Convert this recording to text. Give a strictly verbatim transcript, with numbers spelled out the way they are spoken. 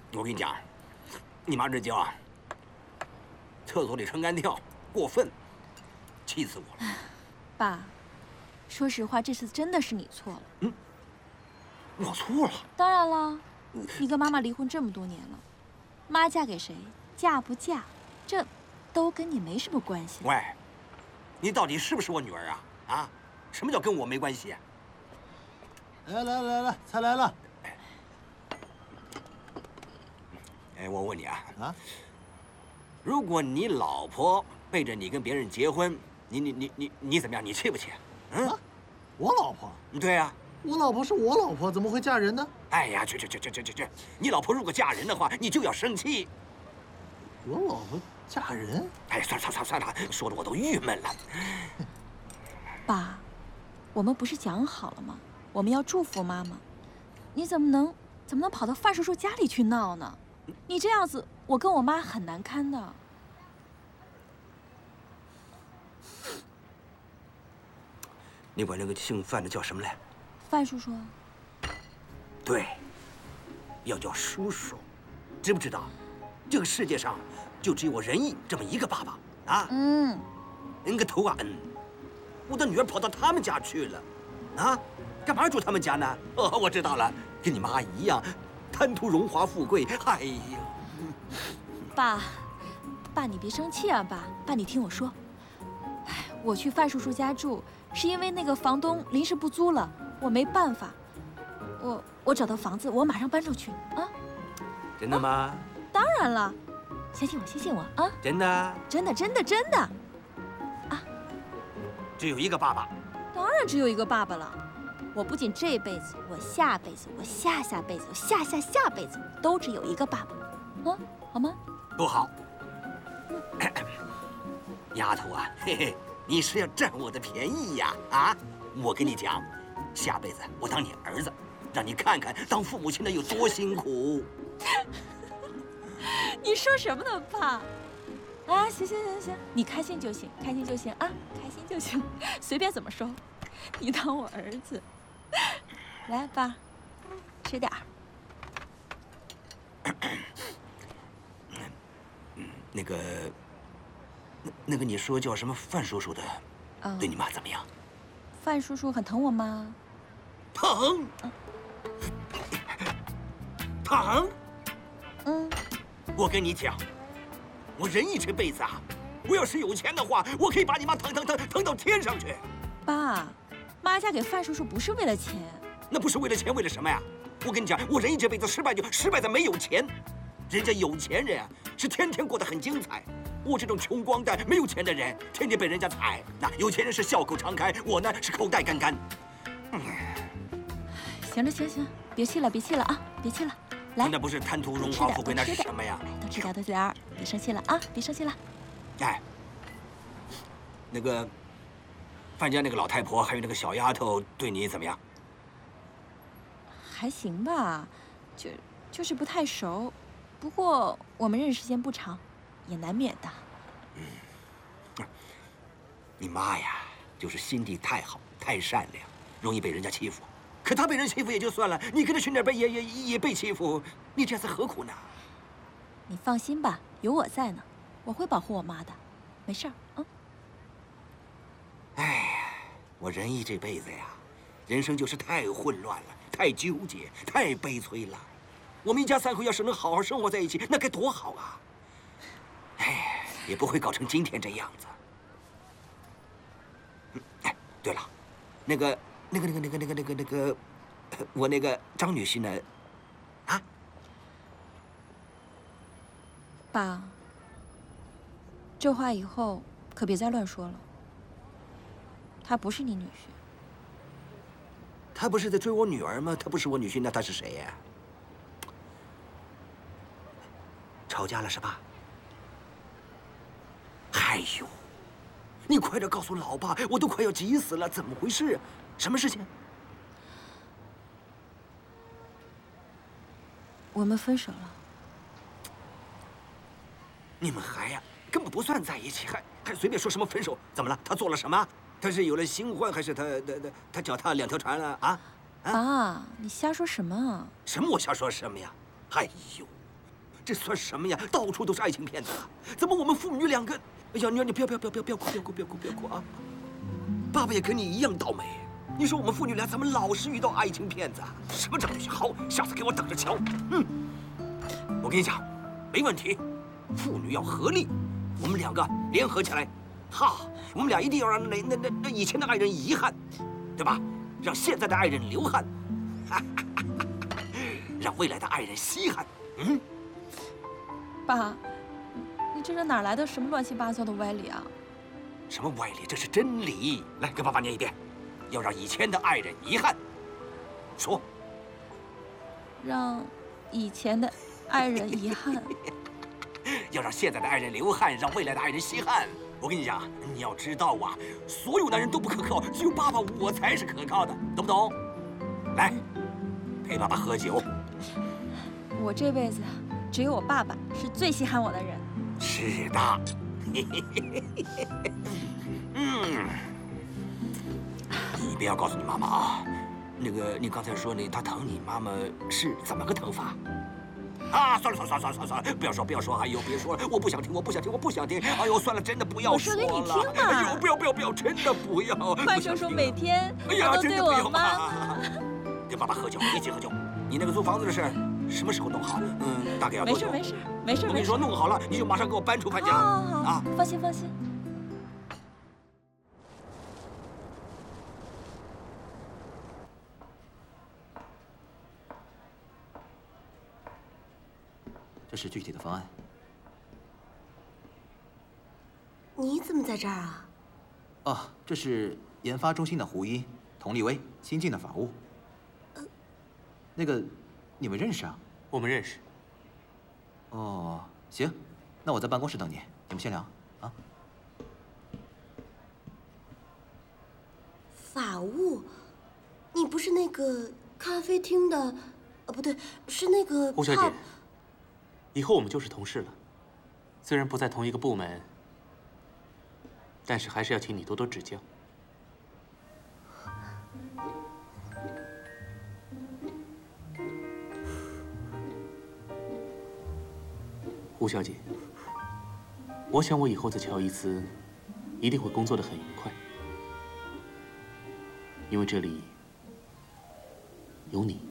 我跟你讲，你妈这叫啊，厕所里撑杆跳，过分，气死我了。 爸，说实话，这次真的是你错了。 嗯，我错了。 当然了，你跟妈妈离婚这么多年了，妈嫁给谁，嫁不嫁，这都跟你没什么关系。 喂，你到底是不是我女儿啊？啊，什么叫跟我没关系？ 来来来来，菜来了。 哎，我问你啊， 啊， 如果你老婆背着你跟别人结婚，你你你你你怎么样？你气不气？嗯， 啊，我老婆？ 对呀、啊。 我老婆是我老婆，怎么会嫁人呢？ 哎呀，去去去去去去去！你老婆如果嫁人的话，你就要生气。 我老婆嫁人？ 哎，算了算了算了，说的我都郁闷了。 爸，我们不是讲好了吗？我们要祝福妈妈，你怎么能怎么能跑到范叔叔家里去闹呢？你这样子，我跟我妈很难堪的。 你管那个姓范的叫什么来？ 范叔叔。 对，要叫叔叔，知不知道？这个世界上就只有我仁义这么一个爸爸啊！ 嗯， 你个头啊！嗯，我的女儿跑到他们家去了，啊，干嘛住他们家呢？哦，我知道了，跟你妈一样，贪图荣华富贵。哎呀， 爸，爸你别生气啊，爸，爸你听我说，哎，我去范叔叔家住，是因为那个房东临时不租了，我没办法，我我找到房子，我马上搬出去啊！ 真的吗？ 啊，当然了，相信我，相信我啊！ 真的？ 真的，真的，真的，啊！ 只有一个爸爸？ 当然只有一个爸爸了。我不仅这辈子，我下辈子，我下下辈子，我下下下辈子都只有一个爸爸，啊，好吗？ 不好。丫头啊，嘿嘿，你是要占我的便宜呀？啊！我跟你讲，下辈子我当你儿子，让你看看当父母亲的有多辛苦。 你说什么呢，爸？啊，行行行行，你开心就行，开心就行啊，开心就行，随便怎么说。你当我儿子，来，爸，吃点儿。 那个，那那个，你说叫什么范叔叔的， 嗯、 对你妈怎么样？ 范叔叔很疼我妈。 疼？ 嗯、 疼？ 嗯。 我跟你讲，我仁义这辈子啊，我要是有钱的话，我可以把你妈疼疼疼疼到天上去。 爸，妈嫁给范叔叔不是为了钱。 那不是为了钱，为了什么呀？我跟你讲，我仁义这辈子失败就失败在没有钱。人家有钱人啊，是天天过得很精彩。我这种穷光蛋、没有钱的人，天天被人家踩。那有钱人是笑口常开，我呢是口袋干干。嗯， 行了，行行，别气了，别气了啊，别气了。来， 那不是贪图荣华富贵，那是什么呀？ 都吃点，都吃点，别生气了啊，别生气了。 哎，那个范家那个老太婆，还有那个小丫头，对你怎么样？ 还行吧，就就是不太熟。不过我们认识时间不长，也难免的。 嗯，你妈呀，就是心地太好，太善良，容易被人家欺负。可她被人欺负也就算了，你跟着去那边也也也被欺负，你这样子何苦呢？ 你放心吧，有我在呢，我会保护我妈的，没事儿啊。 哎呀，我仁义这辈子呀，人生就是太混乱了，太纠结，太悲催了。我们一家三口要是能好好生活在一起，那该多好啊！哎，也不会搞成今天这样子。嗯，哎，对了，那个、那个、那个、那个、那个、那个、那个，我那个张女婿呢？啊？ 爸，这话以后可别再乱说了。他不是你女婿。 他不是在追我女儿吗？他不是我女婿，那他是谁呀？吵架了是吧？哎呦，你快点告诉老爸，我都快要急死了，怎么回事？什么事情？ 我们分手了。 你们还呀，根本不算在一起，还还随便说什么分手？怎么了？他做了什么？他是有了新欢，还是他他他他脚踏两条船了啊？ 爸，你瞎说什么啊？ 什么？我瞎说什么呀？哎呦！ 这算什么呀？到处都是爱情骗子，怎么我们父女两个？哎呀，你你不要不要不要不要不要哭不要哭不要哭不要哭啊！爸爸也跟你一样倒霉。你说我们父女俩怎么老是遇到爱情骗子啊？什么张对象？好，下次给我等着瞧。嗯，我跟你讲，没问题。父女要合力，我们两个联合起来，哈，我们俩一定要让那那那那以前的爱人遗憾，对吧？让现在的爱人流汗，哈哈哈哈，让未来的爱人稀罕。嗯， 爸，你这是哪来的什么乱七八糟的歪理啊？ 什么歪理？这是真理。来，跟爸爸念一遍，要让以前的爱人遗憾。说， 让以前的爱人遗憾。 要让现在的爱人流汗，让未来的爱人稀罕。我跟你讲，你要知道啊，所有男人都不可靠，只有爸爸我才是可靠的，懂不懂？来，陪爸爸喝酒。 我这辈子只有我爸爸是最稀罕我的人。 是的。嗯，你不要告诉你妈妈啊。那个，你刚才说那他疼你妈妈是怎么个疼法？啊，算了算了算了算了算了，不要说不要说，哎呦别说了，我不想听我不想听我不想听，哎呦算了，真的不要说了。 我说给你听嘛。 哎呦不要不要不要，真的不要。 快说说每天他都对我妈。 跟爸爸喝酒，一起喝酒。你那个租房子的事什么时候弄好？嗯，大概要多久？ 没事没事没事。 我跟你说，弄好了你就马上给我搬出潘家。 好好好啊，放心放心。 这是具体的方案。 你怎么在这儿啊？ 哦，这是研发中心的胡一、佟立威新进的法务。呃，那个，你们认识啊？ 我们认识。 哦，行，那我在办公室等你，你们先聊啊。 法务，你不是那个咖啡厅的？呃，不对，是那个。 胡小姐。以后我们就是同事了，虽然不在同一个部门，但是还是要请你多多指教。胡小姐，我想我以后在乔伊斯一定会工作得很愉快，因为这里有你。